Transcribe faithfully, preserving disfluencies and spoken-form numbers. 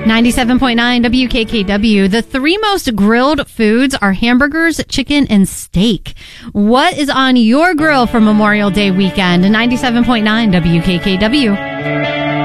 ninety-seven point nine W K K W. The three most grilled foods are hamburgers, chicken, and steak. What is on your grill for Memorial Day weekend? ninety-seven point nine W K K W.